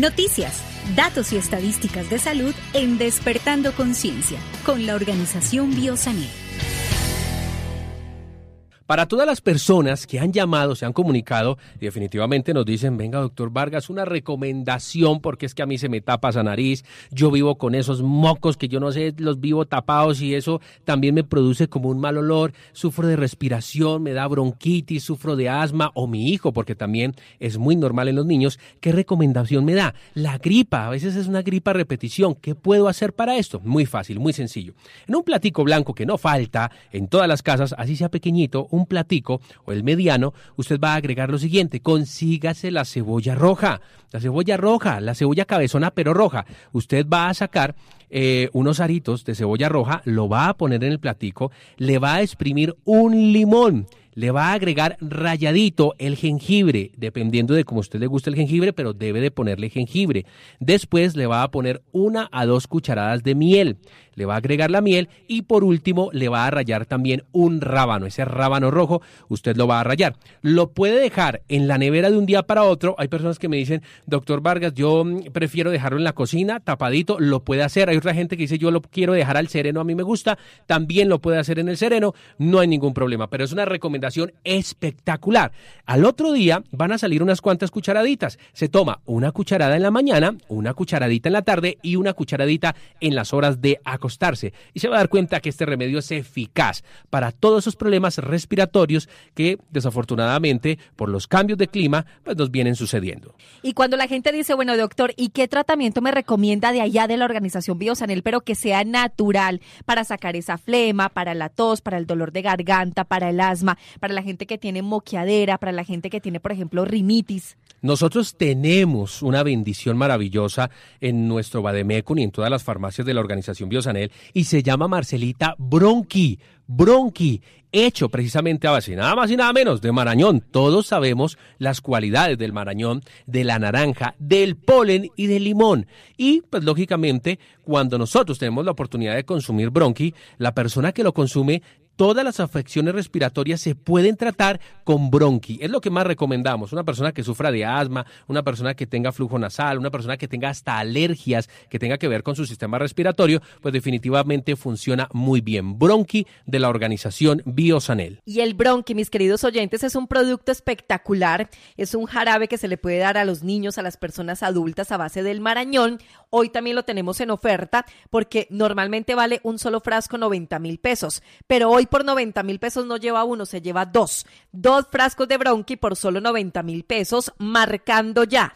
Noticias, datos y estadísticas de salud en Despertando Conciencia, con la organización Biosanel. Para todas las personas que han llamado, se han comunicado y definitivamente nos dicen, venga, doctor Vargas, una recomendación porque es que a mí se me tapa esa nariz, yo vivo con esos mocos que yo no sé, los vivo tapados y eso también me produce como un mal olor, sufro de respiración, me da bronquitis, sufro de asma, o mi hijo, porque también es muy normal en los niños. ¿Qué recomendación me da? La gripa, a veces es una gripa a repetición. ¿Qué puedo hacer para esto? Muy fácil, muy sencillo. En un platico blanco que no falta en todas las casas, así sea pequeñito, un platico o el mediano, usted va a agregar lo siguiente: consígase la cebolla roja, la cebolla cabezona pero roja. Usted va a sacar unos aritos de cebolla roja, lo va a poner en el platico, le va a exprimir un limón, le va a agregar ralladito el jengibre, dependiendo de cómo a usted le guste el jengibre, pero debe de ponerle jengibre. Después le va a poner 1 a 2 cucharadas de miel, le va a agregar la miel y por último le va a rallar también un rábano, ese rábano rojo, usted lo va a rallar. Lo puede dejar en la nevera de un día para otro. Hay personas que me dicen, doctor Vargas, yo prefiero dejarlo en la cocina, tapadito, lo puede hacer. Hay otra gente que dice, yo lo quiero dejar al sereno, a mí me gusta, también lo puede hacer en el sereno, no hay ningún problema, pero es una recomendación espectacular. Al otro día van a salir unas cuantas cucharaditas, se toma una cucharada en la mañana, una cucharadita en la tarde y una cucharadita en las horas de acostarse, y se va a dar cuenta que este remedio es eficaz para todos esos problemas respiratorios que desafortunadamente por los cambios de clima pues nos vienen sucediendo. Y cuando la gente dice, bueno, doctor, ¿y qué tratamiento me recomienda de allá de la organización Biosanel, pero que sea natural para sacar esa flema, para la tos, para el dolor de garganta, para el asma, para la gente que tiene moqueadera, para la gente que tiene, por ejemplo, rinitis? Nosotros tenemos una bendición maravillosa en nuestro Vademecum y en todas las farmacias de la organización Biosanel, y se llama Marcelita Bronqui, hecho precisamente a base, nada más y nada menos, de marañón. Todos sabemos las cualidades del marañón, de la naranja, del polen y del limón. Y pues lógicamente, cuando nosotros tenemos la oportunidad de consumir Bronqui, la persona que lo consume, todas las afecciones respiratorias se pueden tratar con Bronqui. Es lo que más recomendamos. Una persona que sufra de asma, una persona que tenga flujo nasal, una persona que tenga hasta alergias que tenga que ver con su sistema respiratorio, pues definitivamente funciona muy bien. Bronqui de la organización Biosanel. Y el Bronqui, mis queridos oyentes, es un producto espectacular. Es un jarabe que se le puede dar a los niños, a las personas adultas a base del marañón. Hoy también lo tenemos en oferta porque normalmente vale un solo frasco 90,000 pesos. Pero hoy por 90,000 pesos no lleva uno, se lleva dos frascos de Bronqui por solo 90,000 pesos, marcando ya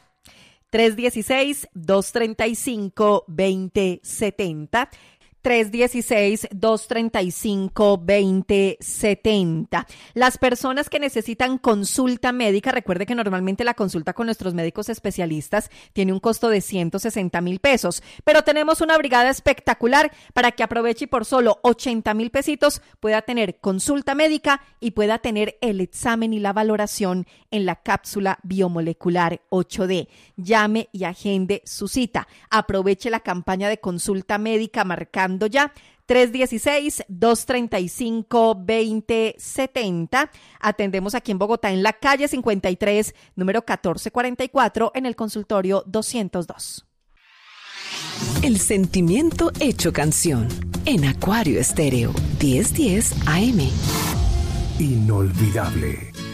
316-235-2070. 316-235-2070. Las personas que necesitan consulta médica, recuerde que normalmente la consulta con nuestros médicos especialistas tiene un costo de 160,000 pesos, pero tenemos una brigada espectacular para que aproveche y por solo 80,000 pesitos pueda tener consulta médica y pueda tener el examen y la valoración en la cápsula biomolecular 8D. Llame y agende su cita. Aproveche la campaña de consulta médica marcando ya 316-235-2070. Atendemos aquí en Bogotá en la calle 53, número 1444, en el consultorio 202. El sentimiento hecho canción en Acuario Estéreo 1010 AM. Inolvidable.